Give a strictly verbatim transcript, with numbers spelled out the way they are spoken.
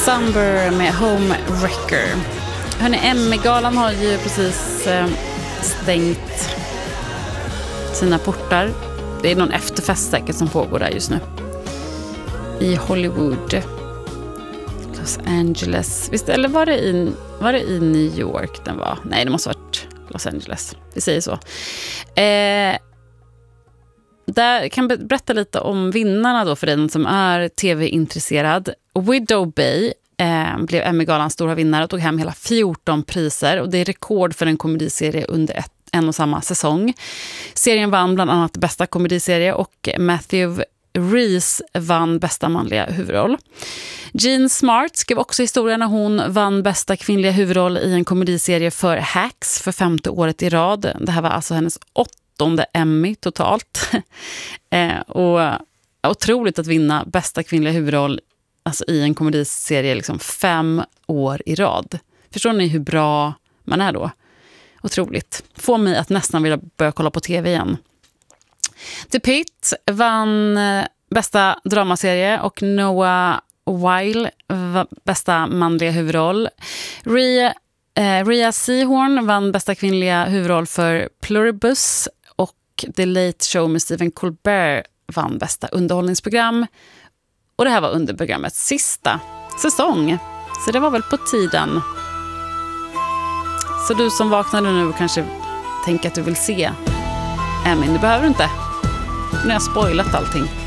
Summer med Homewrecker. Hörrni, Emmy-galan har ju precis eh, stängt sina portar. Det är någon efterfest säkert som pågår där just nu. I Hollywood. Los Angeles. Visst, eller var det i, var det i New York den var? Nej, det måste ha varit Los Angeles. Vi säger så. Eh, där kan jag berätta lite om vinnarna då för den som är tv-intresserad. Widow Bay eh, blev Emmy-galans stora vinnare och tog hem hela fjorton priser. Och det är rekord för en komediserie under ett, en och samma säsong. Serien vann bland annat bästa komediserie och Matthew Rhys vann bästa manliga huvudroll. Jean Smart skrev också historien när hon vann bästa kvinnliga huvudroll i en komediserie för Hacks för femte året i rad. Det här var alltså hennes åttonde Emmy totalt. eh, och otroligt att vinna bästa kvinnliga huvudroll alltså i en komediserie liksom fem år i rad. Förstår ni hur bra man är då? Otroligt. Får mig att nästan vilja börja kolla på tv igen. The Pitt vann bästa dramaserie och Noah Weil bästa manliga huvudroll. Rhea, eh, Rhea Seehorn vann bästa kvinnliga huvudroll för Pluribus och The Late Show med Stephen Colbert vann bästa underhållningsprogram. Och det här var under programmets sista säsong. Så det var väl på tiden. Så du som vaknade nu kanske tänker att du vill se Emmy, det behöver du inte. Nu har jag spoilat allting.